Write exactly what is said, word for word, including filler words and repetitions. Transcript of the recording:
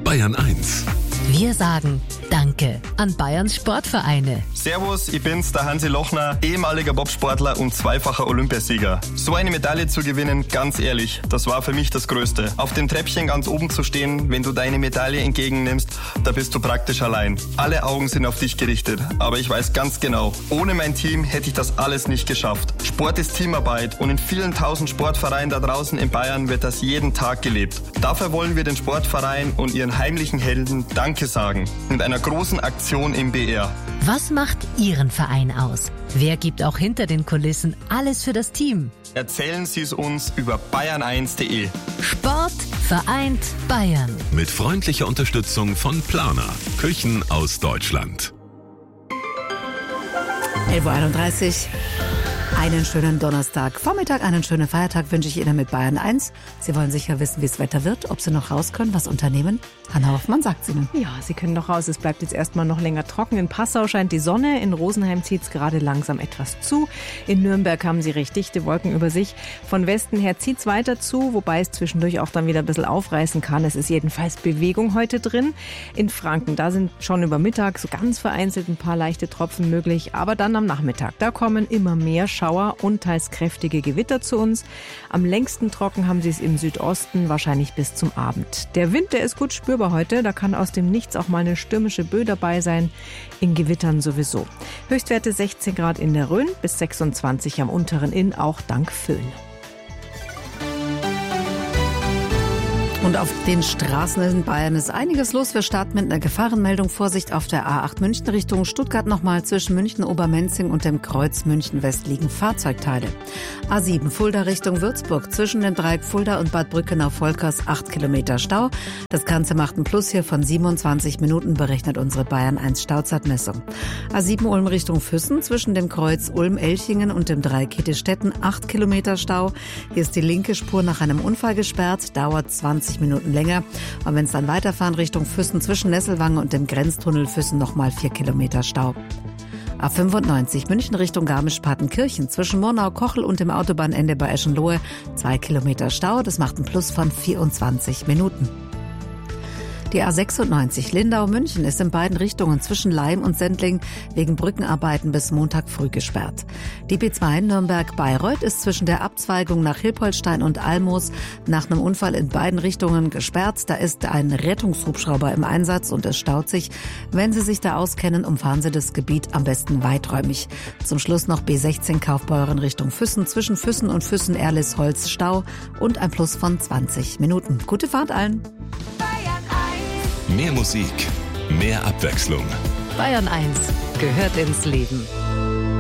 Bayern eins. Wir sagen Danke an Bayerns Sportvereine. Servus, ich bin's, der Hansi Lochner, ehemaliger Bobsportler und zweifacher Olympiasieger. So eine Medaille zu gewinnen, ganz ehrlich, das war für mich das Größte. Auf dem Treppchen ganz oben zu stehen, wenn du deine Medaille entgegennimmst, da bist du praktisch allein. Alle Augen sind auf dich gerichtet, aber ich weiß ganz genau, ohne mein Team hätte ich das alles nicht geschafft. Sport ist Teamarbeit und in vielen tausend Sportvereinen da draußen in Bayern wird das jeden Tag gelebt. Dafür wollen wir den Sportverein und ihren heimlichen Helden Danke sagen. Mit einer großen Aktion im B R. Was macht Ihren Verein aus? Wer gibt auch hinter den Kulissen alles für das Team? Erzählen Sie es uns über bayern eins punkt de. Sport vereint Bayern. Mit freundlicher Unterstützung von Planer. Küchen aus Deutschland. elf Uhr einunddreißig. Einen schönen Donnerstagvormittag, einen schönen Feiertag wünsche ich Ihnen mit Bayern eins. Sie wollen sicher wissen, wie es Wetter wird, ob Sie noch raus können, was unternehmen. Hanna Hoffmann sagt es Ihnen. Ja, Sie können noch raus. Es bleibt jetzt erstmal noch länger trocken. In Passau scheint die Sonne, in Rosenheim zieht es gerade langsam etwas zu. In Nürnberg haben Sie recht dichte Wolken über sich. Von Westen her zieht es weiter zu, wobei es zwischendurch auch dann wieder ein bisschen aufreißen kann. Es ist jedenfalls Bewegung heute drin. In Franken, da sind schon über Mittag so ganz vereinzelt ein paar leichte Tropfen möglich. Aber dann am Nachmittag, da kommen immer mehr Schauer und teils kräftige Gewitter zu uns. Am längsten trocken haben Sie es im Südosten, wahrscheinlich bis zum Abend. Der Wind, der ist gut spürbar heute. Da kann aus dem Nichts auch mal eine stürmische Böe dabei sein. In Gewittern sowieso. Höchstwerte sechzehn Grad in der Rhön bis sechsundzwanzig am unteren Inn, auch dank Föhn. Und auf den Straßen in Bayern ist einiges los. Wir starten mit einer Gefahrenmeldung. Vorsicht auf der A acht München Richtung Stuttgart nochmal. Zwischen München-Obermenzing und dem Kreuz München-West liegen Fahrzeugteile. A sieben Fulda Richtung Würzburg. Zwischen dem Dreieck Fulda und Bad Brückenau-Volkers acht Kilometer Stau. Das Ganze macht einen Plus hier von siebenundzwanzig Minuten, berechnet unsere Bayern eins Stauzeitmessung. A sieben Ulm Richtung Füssen. Zwischen dem Kreuz Ulm-Elchingen und dem Dreieck Hettestetten acht Kilometer Stau. Hier ist die linke Spur nach einem Unfall gesperrt. Dauert zwanzig Minuten länger. Und wenn es dann weiterfahren Richtung Füssen zwischen Nesselwange und dem Grenztunnel Füssen nochmal vier Kilometer Stau. A fünfundneunzig München Richtung Garmisch-Partenkirchen zwischen Murnau-Kochel und dem Autobahnende bei Eschenlohe zwei Kilometer Stau. Das macht einen Plus von vierundzwanzig Minuten. Die A sechsundneunzig Lindau-München ist in beiden Richtungen zwischen Laim und Sendling wegen Brückenarbeiten bis Montag früh gesperrt. Die B zwei Nürnberg-Bayreuth ist zwischen der Abzweigung nach Hilpoltstein und Almoos nach einem Unfall in beiden Richtungen gesperrt. Da ist ein Rettungshubschrauber im Einsatz und es staut sich. Wenn Sie sich da auskennen, umfahren Sie das Gebiet am besten weiträumig. Zum Schluss noch B sechzehn Kaufbeuren Richtung Füssen, zwischen Füssen und Füssen-Erlisholz Stau und ein Plus von zwanzig Minuten. Gute Fahrt allen! Mehr Musik, mehr Abwechslung. Bayern eins gehört ins Leben.